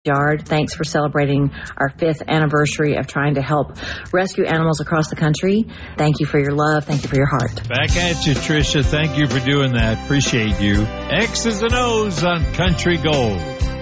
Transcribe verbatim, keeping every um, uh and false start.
Yard. Thanks for celebrating our fifth anniversary of trying to help rescue animals across the country. Thank you for your love. Thank you for your heart. Back at you, Tricia. Thank you for doing that. Appreciate you. X's and O's on Country Gold.